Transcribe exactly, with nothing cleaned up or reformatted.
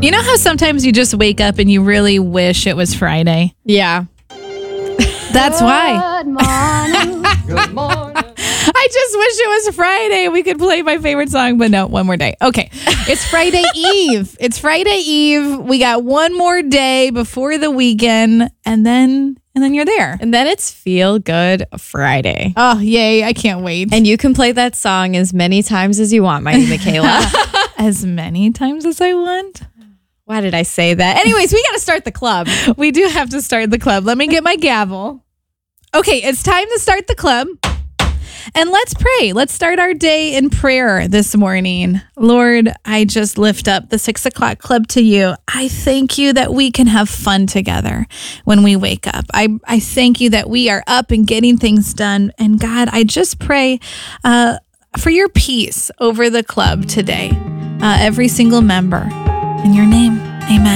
You know how sometimes you just wake up and you really wish it was Friday? Yeah. That's why. Good morning. Good morning. I just wish it was Friday. We could play my favorite song, but no, one more day. Okay. It's Friday Eve. It's Friday Eve. We got one more day before the weekend, and then and then you're there. And then it's Feel Good Friday. Oh, yay. I can't wait. And you can play that song as many times as you want, Mighty Michaela. As many times as I want. Why did I say that? Anyways, we got to start the club. We do have to start the club. Let me get my gavel. Okay, it's time to start the club. And let's pray. Let's start our day in prayer this morning. Lord, I just lift up the six o'clock club to you. I thank you that we can have fun together when we wake up. I, I thank you that we are up and getting things done. And God, I just pray uh, for your peace over the club today. Uh, every single member. In your name, amen.